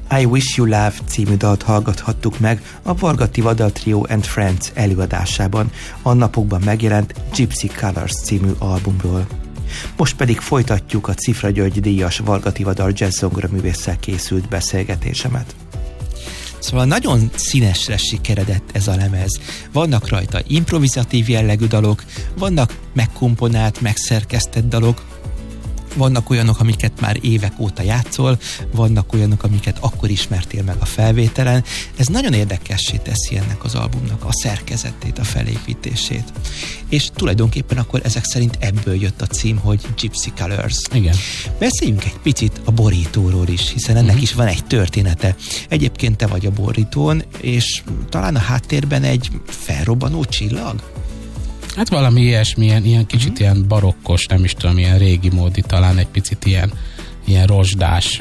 I Wish You Love című dalt hallgathattuk meg a Varga Tivadar Trio and Friends előadásában, a napokban megjelent Gypsy Colors című albumról. Most pedig folytatjuk a Cifra György díjas Varga Tivadar jazz-zongoraművésszel készült beszélgetésemet. Szóval nagyon színesre sikeredett ez a lemez. Vannak rajta improvizatív jellegű dalok, vannak megkomponált, megszerkesztett dalok, vannak olyanok, amiket már évek óta játszol, vannak olyanok, amiket akkor ismertél meg a felvételen. Ez nagyon érdekessé teszi ennek az albumnak a szerkezetét, a felépítését. És tulajdonképpen akkor ezek szerint ebből jött a cím, hogy Gypsy Colors. Igen. Beszéljünk egy picit a borítóról is, hiszen ennek is van egy története. Egyébként te vagy a borítón, és talán a háttérben egy felrobbanó csillag? Hát valami ilyesmi, ilyen kicsit ilyen barokkos, nem is tudom, ilyen régi módi, talán egy picit ilyen rozsdás,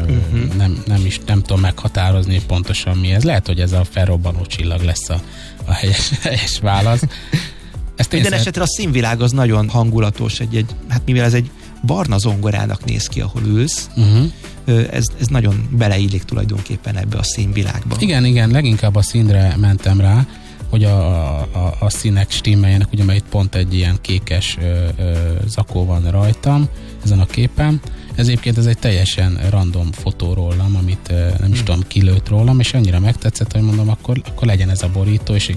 nem tudom meghatározni pontosan mi ez. Lehet, hogy ez a felrobbanó csillag lesz a helyes válasz. Minden esetre a színvilág az nagyon hangulatos, hát mivel ez egy barna zongorának néz ki, ahol ülsz, ez nagyon beleillik tulajdonképpen ebbe a színvilágba. Igen, leginkább a színre mentem rá, hogy a színek stimmeljenek, ugye mert itt pont egy ilyen kékes zakó van rajtam ezen a képen. Egyébként ez egy teljesen random fotó rólam, amit nem is tudom, kilőtt rólam, és annyira megtetszett, hogy mondom, akkor legyen ez a borító, és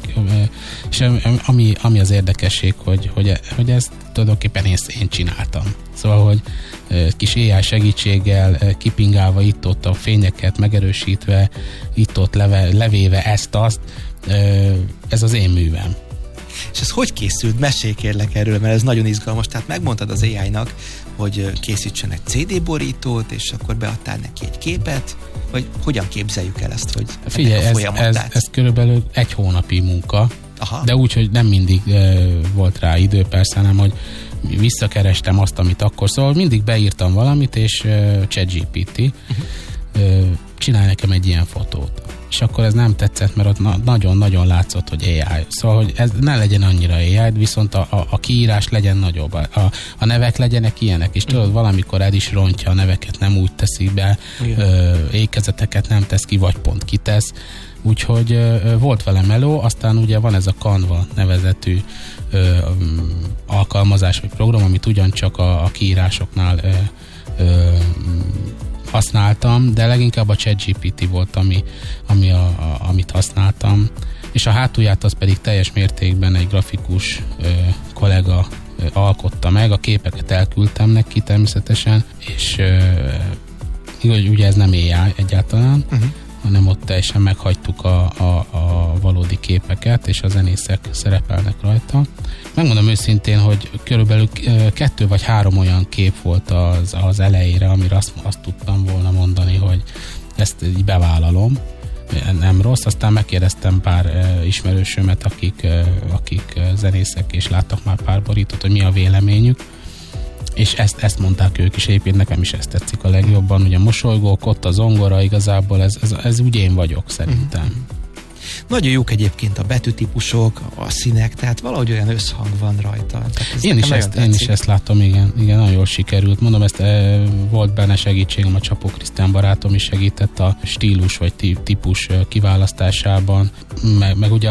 ami az érdekesség, hogy ezt tulajdonképpen én csináltam. Szóval, hogy kis AI segítséggel kipingálva itt-ott a fényeket megerősítve, itt-ott levéve ezt-azt, ez az én művem. És ez hogy készült? Mesélj kérlek erről, mert ez nagyon izgalmas. Tehát megmondtad az AI-nak, hogy készítsen egy CD borítót, és akkor beadtál neki egy képet, vagy hogyan képzeljük el ezt, hogy figyelj, ez körülbelül 1 hónapi munka. Aha. De úgy, hogy nem mindig volt rá idő, persze, hanem, hogy visszakerestem azt, amit akkor, szóval mindig beírtam valamit, és ChatGPT csinálj nekem egy ilyen fotót. És akkor ez nem tetszett, mert ott nagyon-nagyon látszott, hogy AI. Szóval, hogy ez ne legyen annyira AI, viszont a kiírás legyen nagyobb. A nevek legyenek ilyenek, és tudod, valamikor el is rontja a neveket, nem úgy teszi be, ékezeteket nem tesz ki, vagy pont kitesz. Úgyhogy volt vele meló, aztán ugye van ez a Canva nevezetű alkalmazás, vagy program, amit ugyancsak a kiírásoknál használtam, de leginkább a ChatGPT volt, amit használtam, és a hátulját az pedig teljes mértékben egy grafikus kollega alkotta meg, a képeket elküldtem neki természetesen, és ugye ez nem AI egyáltalán, hanem ott teljesen meghagytuk a valódi képeket, és a zenészek szerepelnek rajta. Megmondom őszintén, hogy körülbelül 2 vagy 3 olyan kép volt az elejére, amire azt tudtam volna mondani, hogy ezt így bevállalom, nem rossz. Aztán megkérdeztem pár ismerősömet, akik zenészek, és láttak már pár borítót, hogy mi a véleményük, és ezt mondták ők is, egyébként nekem is ezt tetszik a legjobban, ugye mosolygók, ott a zongora, igazából ez úgy én vagyok szerintem. Nagyon jók egyébként a betűtípusok, a színek, tehát valahogy olyan összhang van rajta. Én is ezt látom, igen, nagyon jól sikerült. Mondom, ezt volt benne segítségem, a Csapó Krisztián barátom is segített a stílus vagy típus kiválasztásában, meg ugye